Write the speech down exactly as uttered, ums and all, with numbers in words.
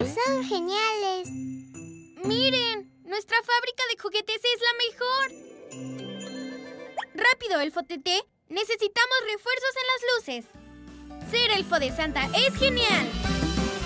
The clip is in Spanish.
Son geniales. ¡Miren! ¡Nuestra fábrica de juguetes es la mejor! ¡Rápido, Elfo Tete! Necesitamos refuerzos en las luces. Ser elfo de Santa es genial.